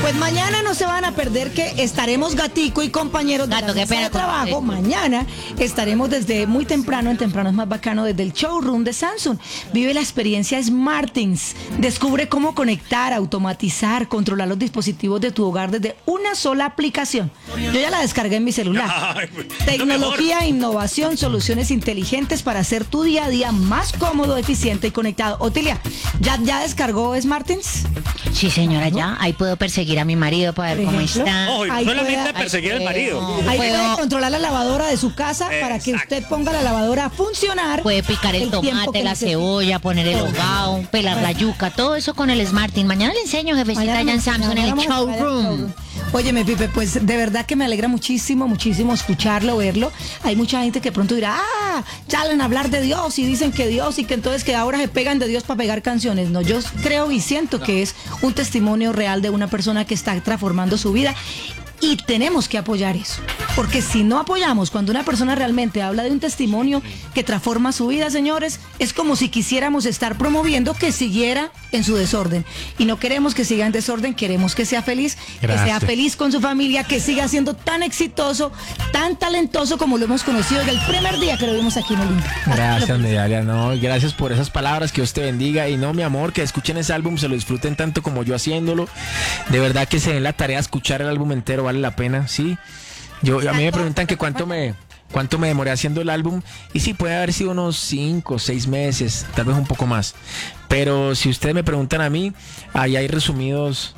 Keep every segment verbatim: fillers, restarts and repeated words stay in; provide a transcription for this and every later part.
Pues mañana no se van a perder que estaremos Gatico y compañeros de Gato, la qué mesa pena de trabajo. con usted. Mañana estaremos desde muy temprano, en temprano es más bacano, desde el showroom de Samsung. Vive la experiencia Smartings. Descubre cómo conectar, automatizar, controlar los dispositivos de tu hogar desde una sola aplicación. Yo ya la descargué en mi celular. Ay, pues, Tecnología, innovación, soluciones inteligentes para hacer tu día a día más cómodo, eficiente y conectado. Otilia, ¿ya, ya descargó Smartings? Sí, señora, ya. Ahí puedo perseguir a mi marido para ver Por cómo ejemplo. está. Ojo, y Ahí solamente puede- perseguir al ahí marido. puede- Ahí Puedo- puede controlar la lavadora de su casa para que Exacto. usted ponga la lavadora a funcionar. Puede picar el, tiempo tomate, que la necesite. cebolla, poner el Todo. hogao, pelar la yuca, todo eso con el Smarting. Mañana le enseño, jefecita, Mañana allá en nos- Samsung, en el mañana vamos a ver el showroom. Óyeme, Pipe, pues de verdad que me alegra muchísimo, muchísimo escucharlo, verlo. Hay mucha gente que pronto dirá, ah, salen a hablar de Dios y dicen que Dios y que entonces que ahora se pegan de Dios para pegar canciones. No, yo creo y siento que es un testimonio real de una persona que está transformando su vida. Y tenemos que apoyar eso, porque si no apoyamos cuando una persona realmente habla de un testimonio que transforma su vida, señores, es como si quisiéramos estar promoviendo que siguiera en su desorden. Y no queremos que siga en desorden, queremos que sea feliz, que sea Gracias. feliz con su familia, que siga siendo tan exitoso, tan talentoso como lo hemos conocido desde el primer día que lo vimos aquí en Olimpia. Gracias, Medalia, no, y gracias por esas palabras, que Dios te bendiga. Y no, mi amor, que escuchen ese álbum, se lo disfruten tanto como yo haciéndolo. De verdad que se den la tarea de escuchar el álbum entero, vale la pena, sí. Yo, a mí me preguntan que cuánto me, cuánto me demoré haciendo el álbum, y sí, puede haber sido unos cinco, seis meses, tal vez un poco más. Pero si ustedes me preguntan a mí, ahí hay resumidos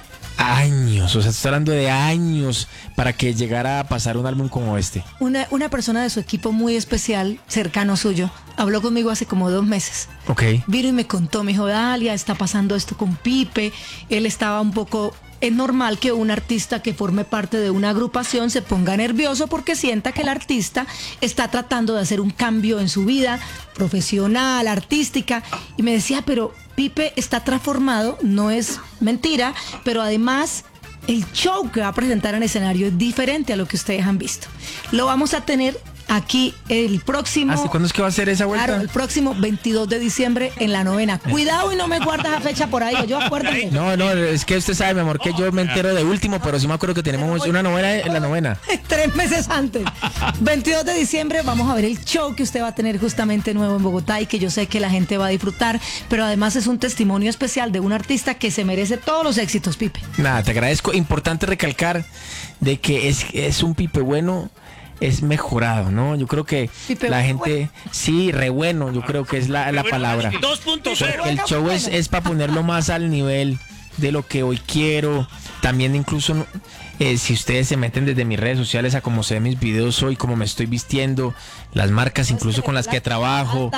años, o sea, estoy hablando de años para que llegara a pasar un álbum como este. Una, una persona de su equipo muy especial, cercano suyo, habló conmigo hace como dos meses. Ok. Vino y me contó, me dijo, Dalia, está pasando esto con Pipe. Él estaba un poco... Es normal que un artista que forme parte de una agrupación se ponga nervioso porque sienta que el artista está tratando de hacer un cambio en su vida profesional, artística. Y me decía, pero Pipe está transformado, no es mentira, pero además... El show que va a presentar en escenario es diferente a lo que ustedes han visto. Lo vamos a tener aquí el próximo... ¿Hasta cuándo es que va a ser esa vuelta? Claro, el próximo veintidós de diciembre en la novena. Cuidado y no me guardas la fecha por ahí, yo acuérdame. No, no, es que usted sabe, mi amor, que yo me entero de último, pero sí me acuerdo que tenemos una novena en la novena. Tres meses antes. veintidós de diciembre vamos a ver el show que usted va a tener justamente nuevo en Bogotá y que yo sé que la gente va a disfrutar, pero además es un testimonio especial de un artista que se merece todos los éxitos, Pipe. Nada, te agradezco. Importante recalcar de que es, es un Pipe bueno, es mejorado, ¿no? Yo creo que Pipe la bueno. gente, sí, re bueno, yo creo que es la, la palabra. dos punto cero. Porque el show es, es para ponerlo más al nivel de lo que hoy quiero. También incluso eh, si ustedes se meten desde mis redes sociales a cómo se ven mis videos hoy, cómo me estoy vistiendo, las marcas incluso con las que trabajo,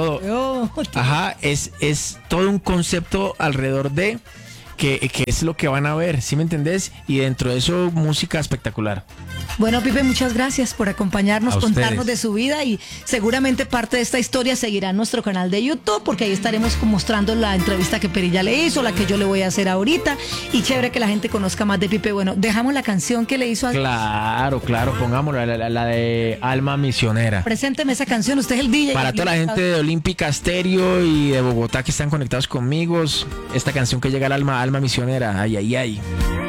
todo. Ajá, es, es todo un concepto alrededor de que, que es lo que van a ver, ¿sí me entendés? Y dentro de eso, música espectacular. Bueno, Pipe, muchas gracias por acompañarnos, A contarnos ustedes. de su vida y seguramente parte de esta historia seguirá en nuestro canal de YouTube porque ahí estaremos mostrando la entrevista que Perilla le hizo, la que yo le voy a hacer ahorita y chévere que la gente conozca más de Pipe. Bueno, dejamos la canción que le hizo a... Claro, claro, pongámosla, la, la- la de Alma Misionera. Presénteme esa canción, usted es el D J. Para toda la gente de Olímpica Stereo y de Bogotá que están conectados conmigo, esta canción que llega al alma, Alma Misionera, ay, ay, ay.